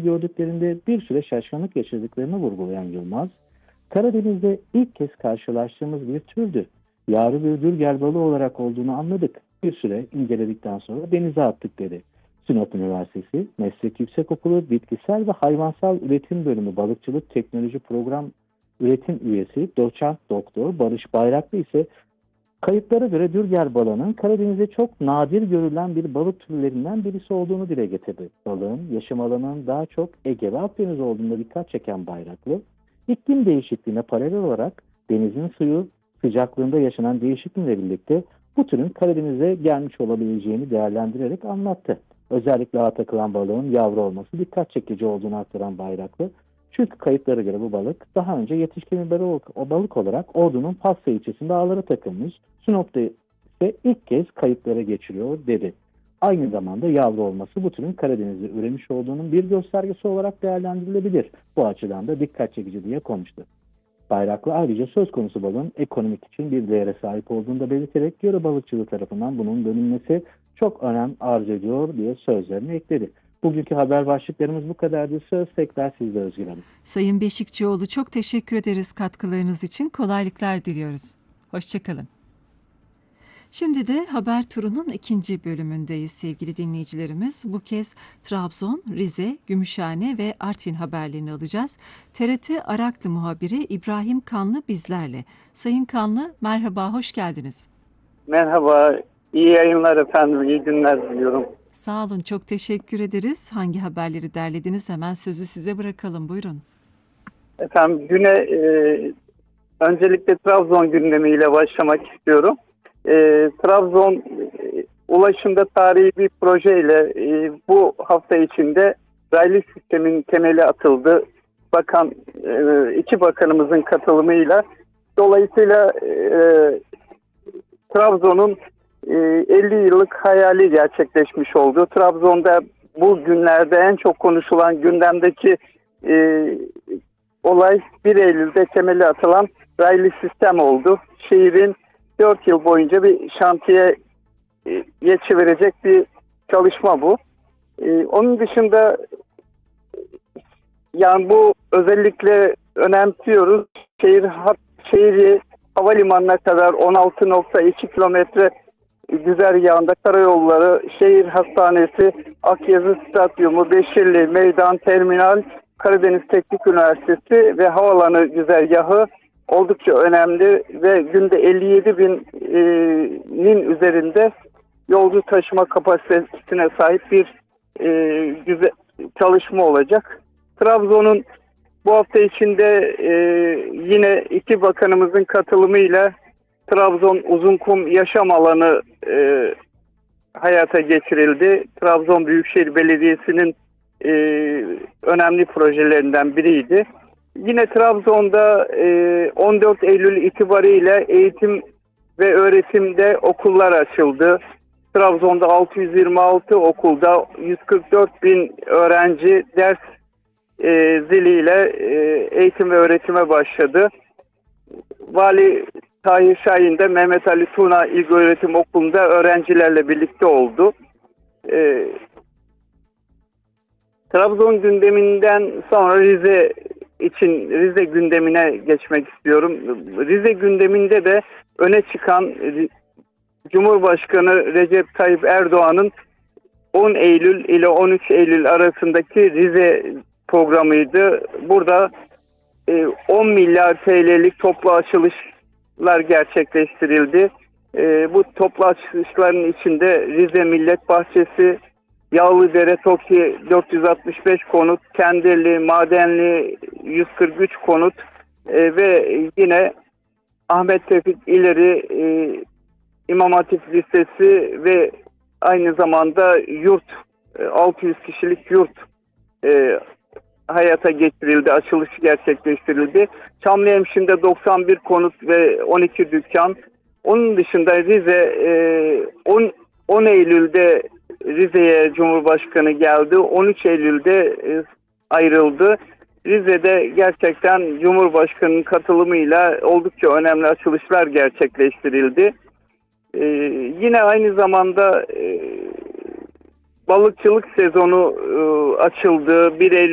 gördüklerinde bir süre şaşkınlık yaşadıklarını vurgulayan Yılmaz, Karadeniz'de ilk kez karşılaştığımız bir türdü. Yavru bir dülger balığı olarak olduğunu anladık. Bir süre inceledikten sonra denize attık dedi. Sinop Üniversitesi Meslek Yüksekokulu Bitkisel ve Hayvansal Üretim Bölümü Balıkçılık Teknoloji Program Üretim Üyesi Doçent Doktor Barış Bayraklı ise kayıtlara göre dülger balığının Karadeniz'de çok nadir görülen bir balık türlerinden birisi olduğunu dile getirdi. Balığın yaşam alanının daha çok Ege ve Akdeniz olduğunda dikkat çeken Bayraklı, iklim değişikliğine paralel olarak denizin suyu sıcaklığında yaşanan değişiklikle birlikte bu türün Karadeniz'e gelmiş olabileceğini değerlendirerek anlattı. Özellikle ağa takılan balığın yavru olması dikkat çekici olduğunu aktaran Bayraklı, çünkü kayıtlara göre bu balık daha önce yetişkin bir balık olarak Ordu'nun Passa ilçesinde ağlara takılmış, Sinop'ta ise ilk kez kayıtlara geçiriyor dedi. Aynı zamanda yavru olması bu türün Karadeniz'de üremiş olduğunun bir göstergesi olarak değerlendirilebilir. Bu açıdan da dikkat çekici diye konuştu. Bayraklı ayrıca söz konusu balığın ekonomik için bir değere sahip olduğunu da belirterek yöre balıkçılığı tarafından bunun dönülmesi çok önem arz ediyor diye sözlerini ekledi. Bugünkü haber başlıklarımız bu kadardı. Söz tekrar sizde Özgür Hanım. Sayın Beşikçioğlu, çok teşekkür ederiz katkılarınız için. Kolaylıklar diliyoruz. Hoşçakalın. Şimdi de haber turunun ikinci bölümündeyiz sevgili dinleyicilerimiz. Bu kez Trabzon, Rize, Gümüşhane ve Artvin haberlerini alacağız. TRT Araklı muhabiri İbrahim Kanlı bizlerle. Sayın Kanlı, merhaba, hoş geldiniz. Merhaba, iyi yayınlar efendim, iyi günler diliyorum. Sağ olun, çok teşekkür ederiz. Hangi haberleri derlediniz? Hemen sözü size bırakalım, buyurun. Efendim, güne öncelikle Trabzon gündemiyle başlamak istiyorum. Trabzon ulaşımda tarihi bir projeyle bu hafta içinde raylı sistemin temeli atıldı. İki bakanımızın katılımıyla. Dolayısıyla Trabzon'un 50 yıllık hayali gerçekleşmiş oldu. Trabzon'da bu günlerde en çok konuşulan gündemdeki olay 1 Eylül'de temeli atılan raylı sistem oldu. Şehrin 4 yıl boyunca bir şantiyeye çevirecek bir çalışma bu. Onun dışında yani bu özellikle önemsiyoruz. Şehri havalimanına kadar 16,2 kilometre güzergahında karayolları, şehir hastanesi, Akyazı Stadyumu, Beşirli, Meydan, Terminal, Karadeniz Teknik Üniversitesi ve havaalanı güzergahı oldukça önemli ve günde 57 binin üzerinde yolcu taşıma kapasitesine sahip bir güzel çalışma olacak. Trabzon'un bu hafta içinde yine iki bakanımızın katılımıyla Trabzon Uzunkum Yaşam Alanı hayata geçirildi. Trabzon Büyükşehir Belediyesi'nin önemli projelerinden biriydi. Yine Trabzon'da 14 Eylül itibariyle eğitim ve öğretimde okullar açıldı. Trabzon'da 626 okulda 144 bin öğrenci ders ziliyle eğitim ve öğretime başladı. Vali Tahir Şahin de Mehmet Ali Tuna İlköğretim Okulu'nda öğrencilerle birlikte oldu. Trabzon gündeminden sonra Rize gündemine geçmek istiyorum. Rize gündeminde de öne çıkan Cumhurbaşkanı Recep Tayyip Erdoğan'ın 10 Eylül ile 13 Eylül arasındaki Rize programıydı. Burada 10 milyar TL'lik toplu açılışlar gerçekleştirildi. Bu toplu açılışların içinde Rize Millet Bahçesi, Yağlıdere TOKİ 465 konut, Kendirli, Madenli 143 konut ve yine Ahmet Tevfik İleri İmam Hatip Lisesi ve aynı zamanda yurt, 600 kişilik yurt hayata geçirildi, açılış gerçekleştirildi. Çamlıhemşin'de 91 konut ve 12 dükkan. Onun dışında Rize 10 Eylül'de Rize'ye Cumhurbaşkanı geldi. 13 Eylül'de ayrıldı. Rize'de gerçekten Cumhurbaşkanı'nın katılımıyla oldukça önemli açılışlar gerçekleştirildi. Yine aynı zamanda balıkçılık sezonu açıldı. 1 Eylül